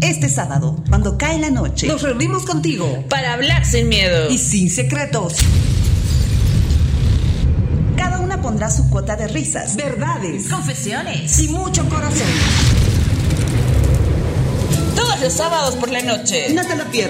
Este sábado, cuando cae la noche, nos reunimos contigo para hablar sin miedo y sin secretos. Cada una pondrá su cuota de risas, verdades, confesiones y mucho corazón. Todos los sábados por la noche. No te lo pierdas.